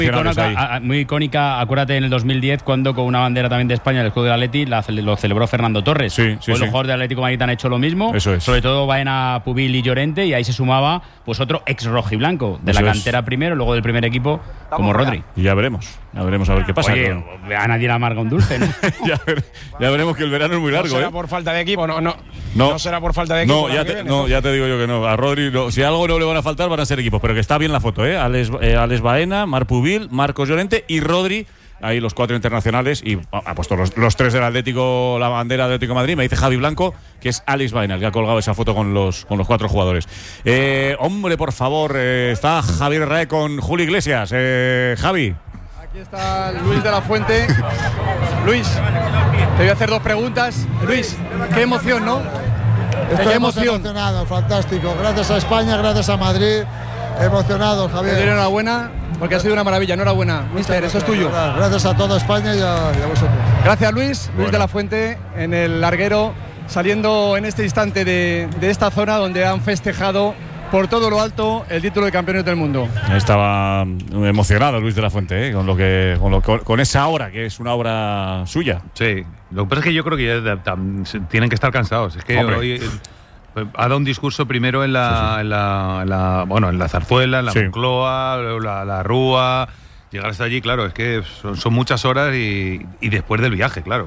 Muy icónica, acuérdate en el 2010 cuando con una bandera también de España el escudo del Atleti lo celebró Fernando Torres. Sí, los jugadores del Atlético de Madrid han hecho lo mismo. Eso es. Sobre todo Baena, Pubil y Llorente, y ahí se sumaba pues otro ex rojiblanco de la cantera primero, luego del primer equipo, como Rodri. Y ya veremos a ver qué pasa. Oye, a nadie le amarga un dulce, ¿no? ya veremos que el verano es muy largo. ¿No será por falta de equipo? No será por falta de equipo. Ya te digo yo que no. A Rodri, si algo no le van a faltar, van a ser equipos. Pero que está bien la foto, ¿eh? Alex Baena, Marc Pubil, Marcos Llorente y Rodri. Ahí los 4 internacionales y ha puesto los 3 del Atlético, la bandera del Atlético de Madrid. Me dice Javi Blanco que es Alex Baena el que ha colgado esa foto con los 4 jugadores. Hombre, por favor, está Javier Rae con Julio Iglesias. Javi. Aquí está Luis de la Fuente. Luis, te voy a hacer 2 preguntas. Luis, qué emoción, ¿no? Estoy emocionado, fantástico. Gracias a España, gracias a Madrid. Emocionado, Javier. Te doy enhorabuena porque ha sido una maravilla. Enhorabuena, mister, eso es tuyo. Gracias a toda España y a vosotros. Gracias, Luis. Luis de la Fuente en el larguero, saliendo en este instante de esta zona donde han festejado por todo lo alto el título de campeones del mundo. Estaba emocionado Luis de la Fuente, con esa obra, que es una obra suya. Sí, lo que pasa es que yo creo que ya tienen que estar cansados. Es que hoy ha dado un discurso primero en la Zarzuela, en la Moncloa, la Rúa. Llegar hasta allí, claro, es que son muchas horas y después del viaje, claro.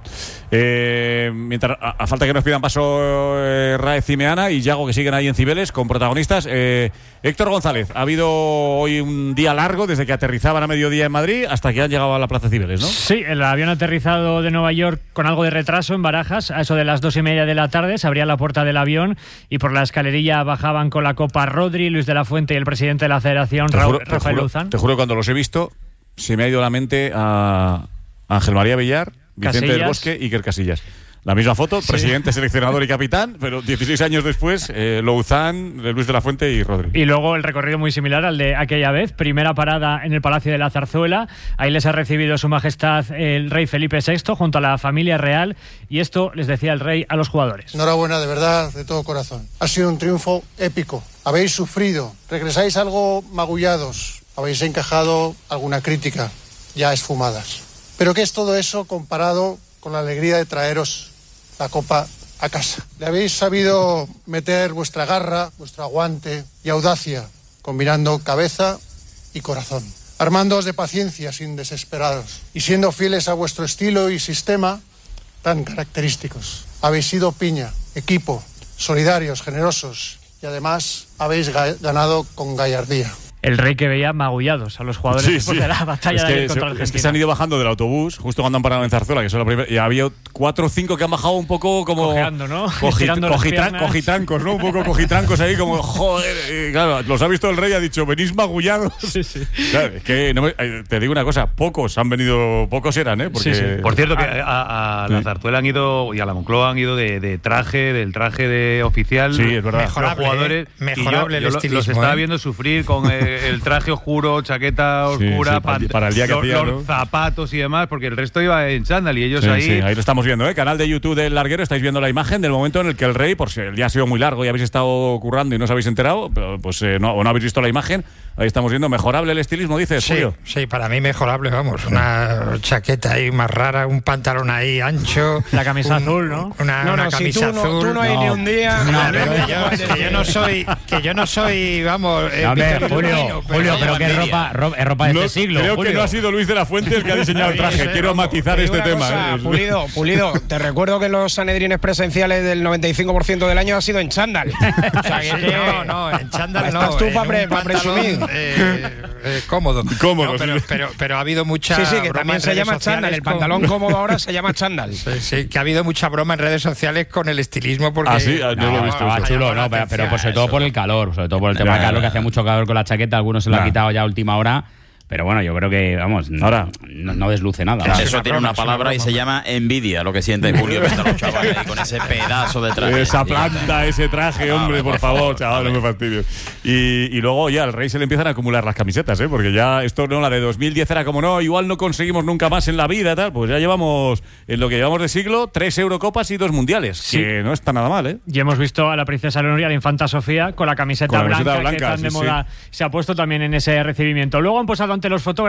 Mientras a falta que nos pidan paso Rae, Cimeana y Yago, que siguen ahí en Cibeles con protagonistas. Héctor González, ha habido hoy un día largo desde que aterrizaban a mediodía en Madrid hasta que han llegado a la Plaza Cibeles, ¿no? Sí, el avión aterrizado de Nueva York con algo de retraso en Barajas. A eso de las 2:30 de la tarde se abría la puerta del avión y por la escalerilla bajaban con la copa Rodri, Luis de la Fuente y el presidente de la Federación, Rafael Luzán. Te juro, cuando los he visto se me ha ido a la mente a Ángel María Villar, Vicente del Bosque y Iker Casillas. La misma foto, presidente, seleccionador y capitán, pero 16 años después, Louzán, Luis de la Fuente y Rodri. Y luego el recorrido muy similar al de aquella vez. Primera parada en el Palacio de la Zarzuela. Ahí les ha recibido Su Majestad el rey Felipe VI junto a la familia real. Y esto les decía el rey a los jugadores. Enhorabuena, de verdad, de todo corazón. Ha sido un triunfo épico. Habéis sufrido, regresáis algo magullados, habéis encajado alguna crítica ya esfumadas. Pero ¿qué es todo eso comparado con la alegría de traeros la copa a casa? Le habéis sabido meter vuestra garra, vuestro aguante y audacia, combinando cabeza y corazón, armándoos de paciencia sin desesperaros y siendo fieles a vuestro estilo y sistema tan característicos. Habéis sido piña, equipo, solidarios, generosos y además habéis ganado con gallardía. El rey que veía magullados a los jugadores después de la batalla contra Argentina. Es que se han ido bajando del autobús justo cuando han parado en Zarzuela, que son la primera, y había 4 o 5 que han bajado un poco como cojeando, ¿no? Cojitrancos, ¿no? Un poco cojitrancos ahí como joder, claro, los ha visto el rey y ha dicho, venís magullados. Sí. Claro, es que te digo una cosa, pocos eran, ¿eh? Porque... Sí. Por cierto, que a la Zarzuela han ido y a la Moncloa han ido del traje de oficial. Sí, es verdad. Los jugadores, mejorable el estilismo, los estaba viendo sufrir con el traje oscuro, chaqueta oscura, para el día que hacía, los zapatos y demás, porque el resto iba en chándal y ellos ahí... Sí, ahí lo estamos viendo, ¿eh? Canal de YouTube del Larguero, estáis viendo la imagen del momento en el que el rey, por si el día ha sido muy largo y habéis estado currando y no os habéis enterado, pues no habéis visto la imagen, ahí estamos viendo, mejorable el estilismo, dices, Julio. Sí, para mí mejorable, vamos, una chaqueta ahí más rara, un pantalón ahí ancho, la camisa azul, ¿no? Una camisa azul. Tú no hay ni un día... Que yo no soy, vamos... Julio, pero que es ropa de este siglo. Creo Julio. que no ha sido Luis de la Fuente el que ha diseñado el traje. Quiero matizar este tema. Pulido, te recuerdo que los sanedrines presenciales del 95% del año ha sido en chándal. O sea, que no, en chándal no. Estás tú para presumir. Cómodo. Cómodo. No, pero ha habido mucha Sí, que también se llama chándal. El pantalón cómodo ahora se llama chándal. Sí, que ha habido mucha broma en redes sociales con el estilismo. Porque, yo lo he visto. Chulo, no, pero pues sobre todo por el calor, sobre todo por el tema del calor, que hacía mucho calor con la chaqueta, algunos se lo han quitado ya a última hora. Pero bueno, yo creo que, vamos, ahora no desluce nada. Eso tiene una palabra y se llama envidia, lo que siente Julio los chavales ahí con ese pedazo de traje. Esa planta, ese traje, hombre, por favor, chaval, no me fastidies. Y luego ya al rey se le empiezan a acumular las camisetas, porque ya esto, no, la de 2010 era como, no, igual no conseguimos nunca más en la vida, tal. Pues ya llevamos, en lo que llevamos de siglo, 3 Eurocopas y 2 Mundiales, que no está nada mal, ¿eh? Y hemos visto a la princesa Leonor y a la infanta Sofía con la camiseta blanca que tan de moda se ha puesto también en ese recibimiento. Luego han posado ante los fotógrafos.